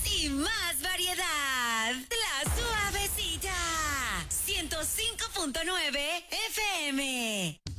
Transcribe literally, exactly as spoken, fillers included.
y más variedad. La Suavecita. ciento cinco punto nueve F M.